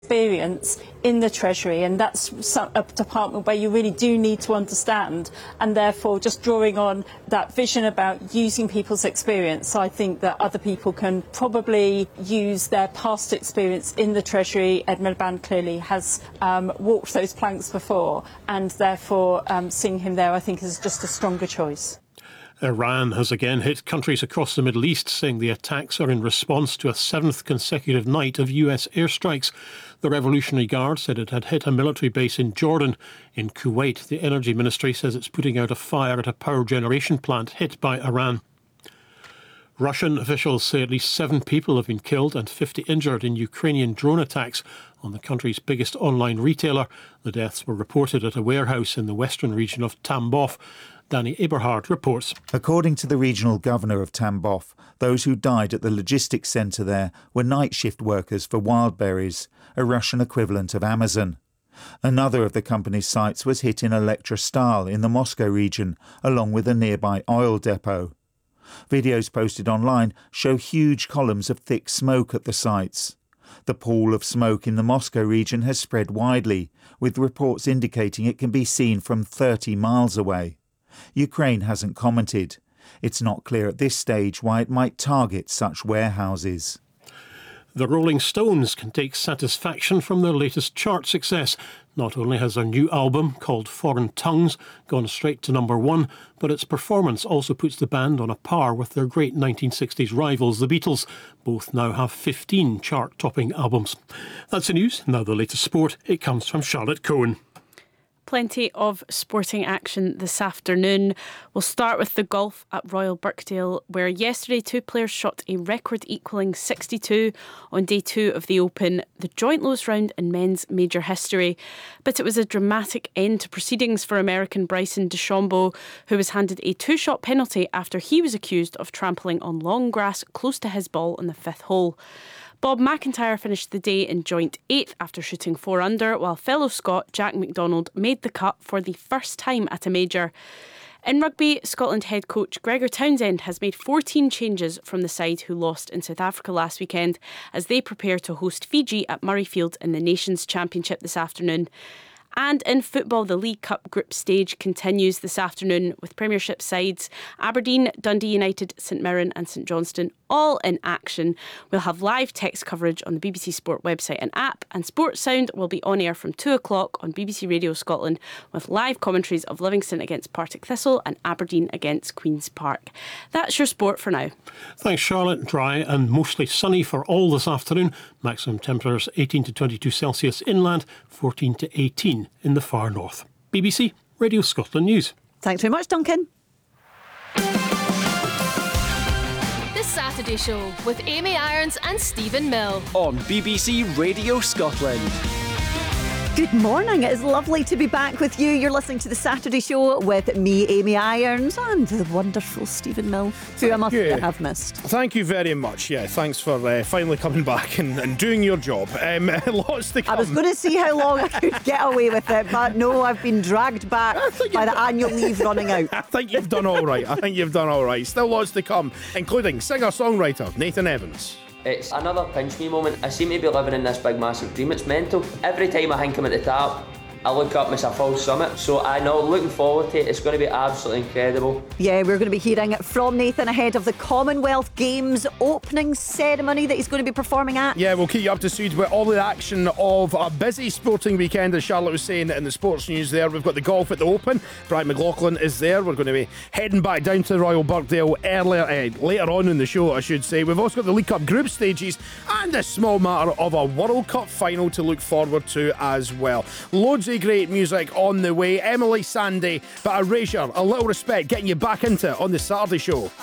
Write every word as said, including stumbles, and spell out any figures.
experience in the Treasury, and that's a department where you really do need to understand, and therefore just drawing on that vision about using people's experience, I think that other people can probably use their past experience in the Treasury. Ed Miliband clearly has um, walked those planks before, and therefore um, seeing him there I think is just a stronger choice. Iran has again hit countries across the Middle East, saying the attacks are in response to a seventh consecutive night of U S airstrikes. The Revolutionary Guard said it had hit a military base in Jordan. In Kuwait, the Energy Ministry says it's putting out a fire at a power generation plant hit by Iran. Russian officials say at least seven people have been killed and fifty injured in Ukrainian drone attacks on the country's biggest online retailer. The deaths were reported at a warehouse in the western region of Tambov. Danny Eberhard reports. According to the regional governor of Tambov, those who died at the logistics centre there were night shift workers for Wildberries, a Russian equivalent of Amazon. Another of the company's sites was hit in Elektrostal in the Moscow region, along with a nearby oil depot. Videos posted online show huge columns of thick smoke at the sites. The pool of smoke in the Moscow region has spread widely, with reports indicating it can be seen from thirty miles away. Ukraine hasn't commented. It's not clear at this stage why it might target such warehouses. The Rolling Stones can take satisfaction from their latest chart success. Not only has their new album, called Foreign Tongues, gone straight to number one, but its performance also puts the band on a par with their great nineteen sixties rivals, the Beatles. Both now have fifteen chart-topping albums. That's the news. Now the latest sport. It comes from Charlotte Cohen. Plenty of sporting action this afternoon. We'll start with the golf at Royal Birkdale, where yesterday two players shot a record equalling sixty-two on day two of the Open, the joint lowest round in men's major history. But it was a dramatic end to proceedings for American Bryson DeChambeau, who was handed a two-shot penalty after he was accused of trampling on long grass close to his ball on the fifth hole. Bob McIntyre finished the day in joint eighth after shooting four under, while fellow Scot Jack McDonald made the cut for the first time at a major. In rugby, Scotland head coach Gregor Townsend has made fourteen changes from the side who lost in South Africa last weekend as they prepare to host Fiji at Murrayfield in the Nations Championship this afternoon. And in football, the League Cup group stage continues this afternoon with Premiership sides Aberdeen, Dundee United, St Mirren and St Johnstone all in action. We'll have live text coverage on the B B C Sport website and app, and Sports Sound will be on air from two o'clock on B B C Radio Scotland with live commentaries of Livingston against Partick Thistle and Aberdeen against Queen's Park. That's your sport for now. Thanks, Charlotte. Dry and mostly sunny for all this afternoon. Maximum temperatures eighteen to twenty-two Celsius inland, fourteen to eighteen in the far north. B B C Radio Scotland News. Thanks very much, Duncan. The Saturday Show with Amy Irons and Stephen Mill on B B C Radio Scotland. Good morning. It is lovely to be back with you. You're listening to The Saturday Show with me, Amy Irons, and the wonderful Stephen Mill, who I must have missed. Thank you very much. Yeah, thanks for uh, finally coming back and, and doing your job. Um, lots to come. I was going to see how long I could get away with it, but no, I've been dragged back by the annual leave running out. I think you've done all right. I think you've done all right. Still lots to come, including singer-songwriter Nathan Evans. It's another pinch me moment. I seem to be living in this big massive dream. It's mental. Every time I think I'm at the top, I look up and it's a false summit. So I know, looking forward to it. It's going to be absolutely incredible. Yeah, we're going to be hearing from Nathan ahead of the Commonwealth Games opening ceremony that he's going to be performing at. Yeah, we'll keep you up to speed with all the action of a busy sporting weekend, as Charlotte was saying in the sports news there. We've got the golf at the Open. Brian McLaughlin is there. We're going to be heading back down to Royal Birkdale earlier, uh, later on in the show, I should say. We've also got the League Cup group stages and a small matter of a World Cup final to look forward to as well. Loads of great music on the way. Emily Sandé, but Erasure, A Little Respect, getting you back into it on the Saturday Show.